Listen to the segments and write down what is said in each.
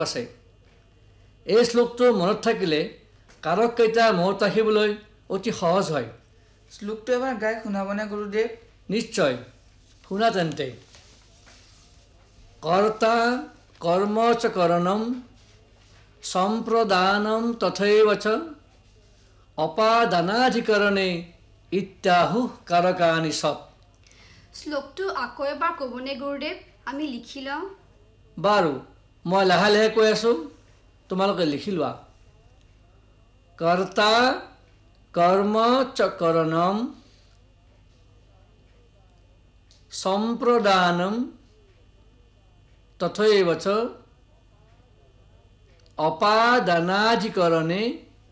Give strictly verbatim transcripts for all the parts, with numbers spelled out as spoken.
আছে। এই শ্লোকটো মনত থাকিলে কাৰক কেইটা মনত ৰাখিবলৈ অতি সহজ হয়। শ্লোকটো এবাৰ গাই শুনাবনে গুৰুদেৱ? নিশ্চয়, শুনা তেন্তে। কৰ্তা কৰ্ম চ কৰণম সম্প্ৰদানম তথৈব চ অপাদানাধিকৰণে ইত্যাহু কাৰকানি সব। শ্লোকটো আকৌ এবাৰ ক'বনে গুৰুদেৱ? আমি লিখি লওঁ। বাৰু, মই লাহে লাহে কৈ আছোঁ, তোমালোকে লিখি লোৱা। কৰ্তা কৰ্ম চ কৰণম সম্প্ৰদানম তথৈব চ অপাদানাধিকৰণে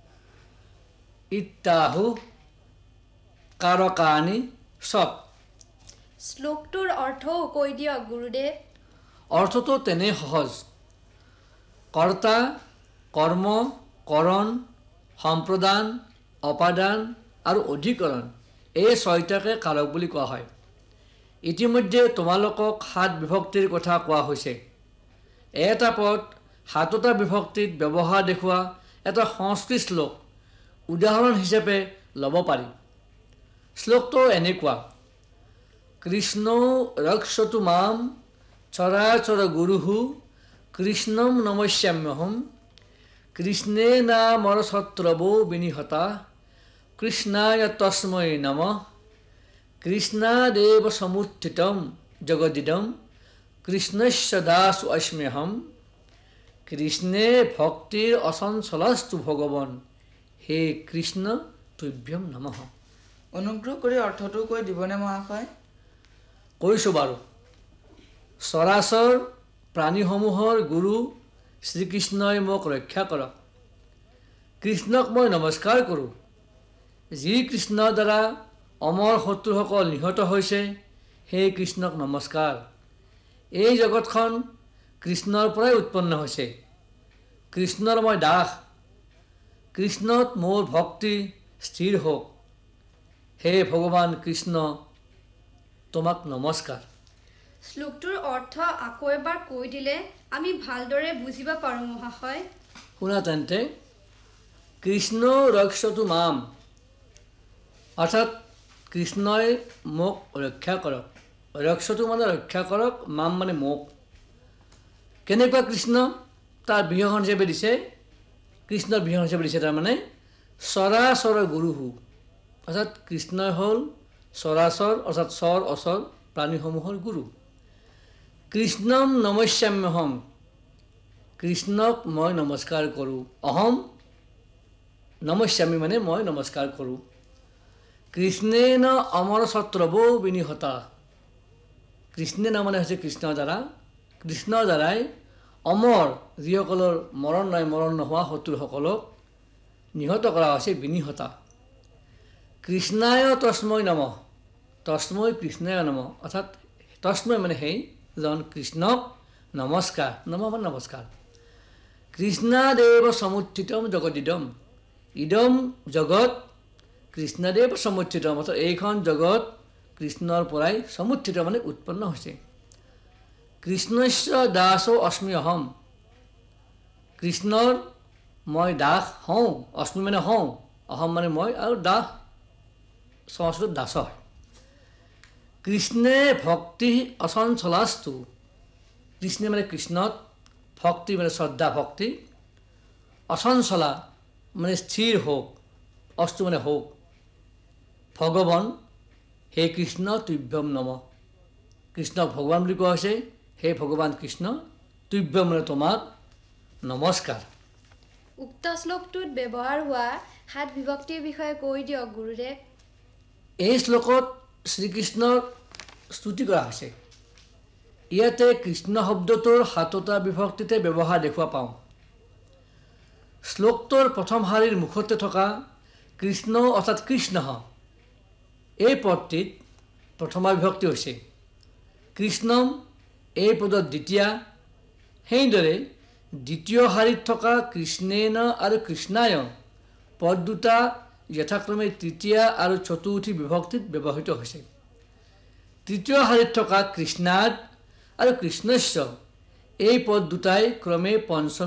ইত্যাহু কাৰকানি সব। শ্লোকটোৰ অৰ্থও কৈ দিয়ক গুৰুদেৱ। অৰ্থটো তেনে সহজ। কৰ্তা কৰ্ম কৰণ সম্প্ৰদান অপাদান আৰু অধিকৰণ এই ছয়টাকে কাৰক বুলি কোৱা হয়। ইতিমধ্যে তোমালোকক সাত বিভক্তিৰ কথা কোৱা হৈছে। এটা পদ সাতটা বিভক্তিত ব্যৱহাৰ দেখুওৱা এটা সংস্কৃত শ্লোক উদাহৰণ হিচাপে ল'ব পাৰি। শ্লোকটো এনেকুৱা: কৃষ্ণৌ ৰক্ষতু মাম চৰাচৰ গুৰুঃ কৃষ্ণম নমস্যাম্যহম কৃষ্ণে নামৰ শত্ৰৱো বিনিহতা কৃষ্ণায় তস্मै নমঃ কৃষ্ণাদেৱ সমুত্থিতম জগদিদম কৃষ্ণস্য দাসো অস্ম্যহম কৃষ্ণে ভক্তিৰ অচঞ্চলাস্তু ভগৱন হে কৃষ্ণ তুভ্যম নমঃ। অনুগ্ৰহ কৰি অৰ্থটো কৈ দিবনে মহাশয়? কৈছোঁ বাৰু। চৰাচৰ প্ৰাণীসমূহৰ গুৰু শ্ৰীকৃষ্ণই মোক ৰক্ষা কৰক। কৃষ্ণক মই নমস্কাৰ কৰোঁ। যি কৃষ্ণৰ দ্বাৰা অমৰ শত্ৰুসকল নিহত হৈছে সেই কৃষ্ণক নমস্কাৰ। এই জগতখন কৃষ্ণৰ পৰাই উৎপন্ন হৈছে। কৃষ্ণৰ মই দাস। কৃষ্ণত মোৰ ভক্তি স্থিৰ হওক। হে ভগৱান কৃষ্ণ, তোমাক নমস্কাৰ। শ্লোকটোৰ অৰ্থ আকৌ এবাৰ কৈ দিলে আমি ভালদৰে বুজিব পাৰোঁ মহাশয়। শুনা তেন্তে। কৃষ্ণ ৰক্ষতু মাম অৰ্থাৎ কৃষ্ণই মোক ৰক্ষা কৰক। ৰক্ষতু মানে ৰক্ষা কৰক, মাম মানে মোক। কেনেকুৱা কৃষ্ণ? তাৰ বিশেষণ হিচাপে দিছে, কৃষ্ণৰ বিশেষণ হিচাপে দিছে তাৰমানে চৰাচৰ গুৰুহু অৰ্থাৎ কৃষ্ণই হ'ল চৰাচৰ অৰ্থাৎ চৰ অচৰ প্ৰাণীসমূহৰ গুৰু। কৃষ্ণম নমস্যাম্যহম কৃষ্ণক মই নমস্কাৰ কৰোঁ। অহম নমস্যামি মানে মই নমস্কাৰ কৰোঁ। কৃষ্ণেন অমৰ শত্ৰৱো বিনিহতা কৃষ্ণে নাম মানে হৈছে কৃষ্ণৰ দ্বাৰা। কৃষ্ণৰ দ্বাৰাই অমৰ যিসকলৰ মৰণ নাই মৰণ নোহোৱা শত্ৰুসকলক নিহত কৰা হৈছে বিনিহতা। কৃষ্ণায় তস্मै নমঃ তস্मै কৃষ্ণায় নমঃ অৰ্থাৎ তস্मै মানে সেইজন কৃষ্ণক নমস্কাৰ। নমঃ মানে নমস্কাৰ। কৃষ্ণাদেৱ সমুত্থিতম জগদিদম ইদম জগত কৃষ্ণদেৱ সমুত্থিতম অৰ্থাৎ এইখন জগত কৃষ্ণৰ পৰাই সমুত্থিত মানে উৎপন্ন হৈছে। কৃষ্ণস্য দাসো অস্মি অহম কৃষ্ণৰ মই দাস হওঁ। অস্মি মানে হওঁ, অহম মানে মই, আৰু দাস সংস্কৃত দাস হয়। কৃষ্ণে ভক্তি অচঞ্চলাস্তু কৃষ্ণে মানে কৃষ্ণত ভক্তি মানে শ্ৰদ্ধা ভক্তি, অচঞ্চলা মানে স্থিৰ হওক, অস্তু মানে হওক, ভগৱান হে কৃষ্ণ তুভ্যম নমঃ কৃষ্ণক ভগৱান বুলি কোৱা হৈছে। হে ভগৱান কৃষ্ণ তুভ্যম মানে তোমাক নমস্কাৰ। উক্ত শ্লোকটোত ব্যৱহাৰ হোৱা সাত বিভক্তিৰ বিষয়ে কৈ দিয়ক গুৰুদেৱ। এই শ্লোকত শ্ৰীকৃষ্ণৰ স্তুতি কৰা হৈছে। ইয়াতে কৃষ্ণ শব্দটোৰ সাতটা বিভক্তিতে ব্যৱহাৰ দেখুওৱা পাওঁ। শ্লোকটোৰ প্ৰথম শাৰীৰ মুখতে থকা কৃষ্ণ অৰ্থাৎ কৃষ্ণ এই পদটিত প্ৰথমা বিভক্তি হৈছে। কৃষ্ণম এই পদত দ্বিতীয়া। সেইদৰে দ্বিতীয় শাৰীত থকা কৃষ্ণেন আৰু কৃষ্ণায় পদ দুটা যথাক্ৰমে তৃতীয়া আৰু চতুৰ্থী বিভক্তিত ব্যৱহৃত হৈছে। তৃতীয় শাৰীত থকা কৃষ্ণাদ আৰু কৃষ্ণস্য এই পদ দুটাই ক্ৰমে পঞ্চম